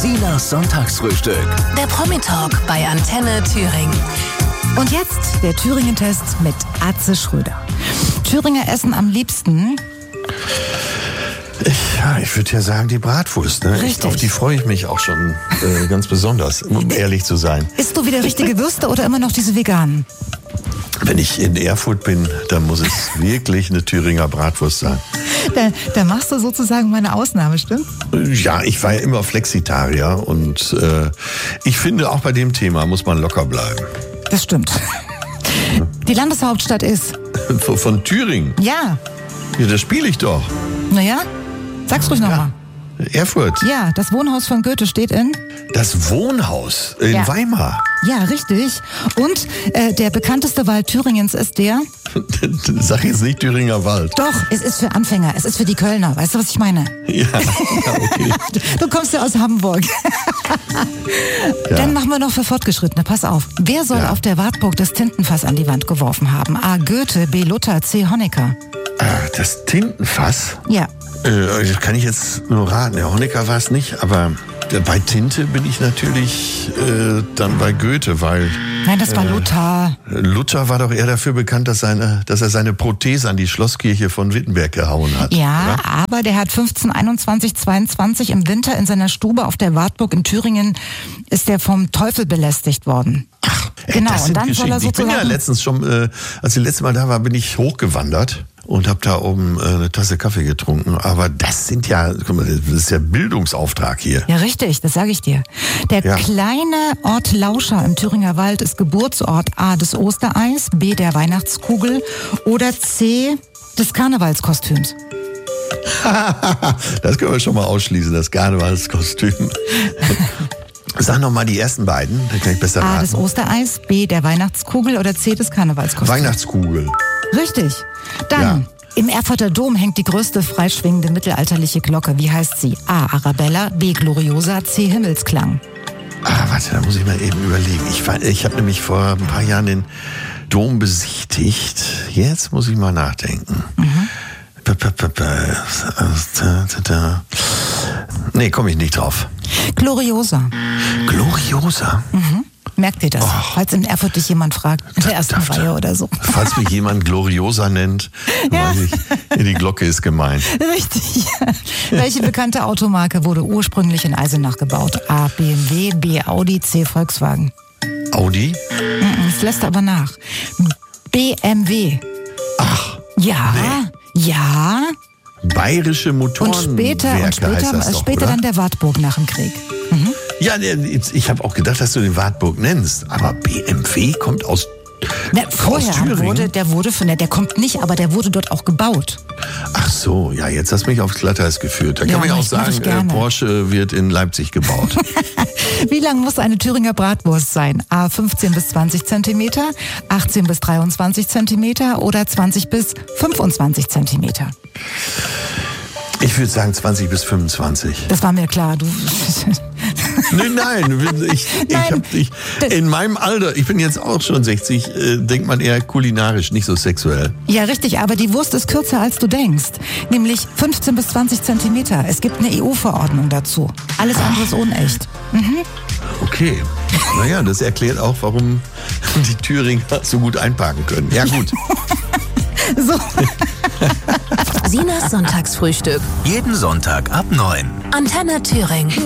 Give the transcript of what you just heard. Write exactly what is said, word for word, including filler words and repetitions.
Sinas Sonntagsfrühstück. Der Promi-Talk bei Antenne Thüringen. Und jetzt der Thüringen-Test mit Atze Schröder. Thüringer essen am liebsten... Ich, ja, ich würde ja sagen, die Bratwurst. Ne? Ich, auf die freue ich mich auch schon äh, ganz besonders, um ehrlich zu sein. Isst du wieder richtige Würste oder immer noch diese veganen? Wenn ich in Erfurt bin, dann muss es wirklich eine Thüringer Bratwurst sein. Da, da machst du sozusagen mal eine Ausnahme, stimmt? Ja, ich war ja immer Flexitarier und äh, ich finde, auch bei dem Thema muss man locker bleiben. Das stimmt. Die Landeshauptstadt ist? Von Thüringen? Ja. Ja, das spiele ich doch. Naja, sag's ruhig nochmal. Erfurt. Ja, das Wohnhaus von Goethe steht in? Das Wohnhaus in Ja. Weimar. Ja, richtig. Und äh, der bekannteste Wald Thüringens ist der? Sag jetzt nicht Thüringer Wald. Doch, es ist für Anfänger, es ist für die Kölner. Weißt du, was ich meine? Ja, ja, okay. Du kommst ja aus Hamburg. Ja. Dann machen wir noch für Fortgeschrittene. Pass auf. Wer soll Ja. auf der Wartburg das Tintenfass an die Wand geworfen haben? A. Goethe, B. Luther, C. Honecker. Ah, das Tintenfass? Ja. Äh, das kann ich jetzt nur raten. Der Honecker war es nicht, aber bei Tinte bin ich natürlich äh, dann bei Goethe, weil Nein, das war äh, Luther. Luther war doch eher dafür bekannt, dass, seine, dass er seine Prothese an die Schlosskirche von Wittenberg gehauen hat. Ja, oder? aber der hat fünfzehn einundzwanzig zweiundzwanzig im Winter in seiner Stube auf der Wartburg in Thüringen ist der vom Teufel belästigt worden. Ach, ey, Genau, das und sind dann soll er Geschichten. Ich bin ja sozusagen- letztens schon, äh, als ich letztes Mal da war, bin ich hochgewandert und habe da oben äh, eine Tasse Kaffee getrunken. Aber das sind ja, guck mal, das ist ja Bildungsauftrag hier. Ja, richtig, das sage ich dir. Der Ja. kleine Ort Lauscher im Thüringer Wald ist Geburtsort A des Ostereis, B der Weihnachtskugel oder C des Karnevalskostüms. Das können wir schon mal ausschließen, das Karnevalskostüm. Sag noch mal die ersten beiden, dann kann ich besser A des raten. Ostereis, B der Weihnachtskugel oder C des Karnevalskostüms. Weihnachtskugel. Richtig. Dann, Ja. im Erfurter Dom hängt die größte freischwingende mittelalterliche Glocke. Wie heißt sie? A. Arabella, B. Gloriosa, C. Himmelsklang. Ah, warte, da muss ich mal eben überlegen. Ich, war- ich habe nämlich vor ein paar Jahren den Dom besichtigt. Jetzt muss ich mal nachdenken. Pa, pa, pa, pa. Da, da, da. Nee, komme ich nicht drauf. Gloriosa. Gloriosa? Merkt ihr das? Och. Falls in Erfurt dich jemand fragt, in der ersten Dachte- Reihe oder so. Falls mich jemand Gloriosa nennt, Ja. weiß ich, die Glocke ist gemeint. Richtig. Welche bekannte Automarke wurde ursprünglich in Eisenach gebaut? A. B M W, B. Audi, C. Volkswagen. Audi? Mhm, Das lässt aber nach. B M W. Ach, Ja, ja. Bayerische Und Motorenwerke später, und heißt später, das doch, später oder? dann der Wartburg nach dem Krieg. Ja, der- ich habe auch gedacht, dass du den Wartburg nennst. Aber B M W kommt aus... Na, vorher Thüringen? wurde, der wurde, von der, der kommt nicht, aber der wurde dort auch gebaut. Ach so, ja, jetzt hast du mich aufs Glatteis geführt. Da Ja, kann man ja mach auch ich- mach ich sagen, äh, gerne. Porsche wird in Leipzig gebaut. Wie lang muss eine Thüringer Bratwurst sein? A. fünfzehn bis zwanzig Zentimeter, achtzehn bis dreiundzwanzig Zentimeter oder zwanzig bis fünfundzwanzig Zentimeter? Ich würde sagen zwanzig bis fünfundzwanzig. Das war mir klar. Du, Nein, nein, ich, ich Nein, hab, ich, das- in meinem Alter, ich bin jetzt auch schon sechzig, äh, denkt man eher kulinarisch, nicht so sexuell. ja, richtig, aber die Wurst ist kürzer, als du denkst. Nämlich fünfzehn bis zwanzig Zentimeter. Es gibt eine E U-Verordnung dazu. Alles andere ist unecht. Okay, naja, das erklärt auch, warum die Thüringer so gut einparken können. Ja gut. So. Sinas Sonntagsfrühstück. Jeden Sonntag ab neun. Antenne Thüringen.